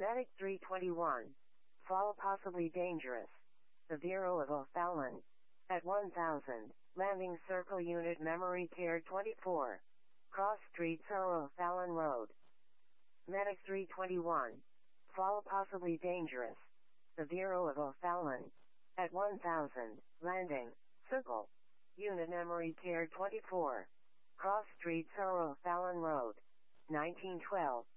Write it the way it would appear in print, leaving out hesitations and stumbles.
Medic 321. Fall possibly dangerous. The Bureau of O'Fallon. At 1000. Landing Circle Unit Memory Care 24. Cross Street Soro O'Fallon Road. Medic 321. Fall possibly dangerous. The Bureau of O'Fallon. At 1000. Landing. Circle. Unit Memory Care 24. Cross Street Soro O'Fallon Road. 1912.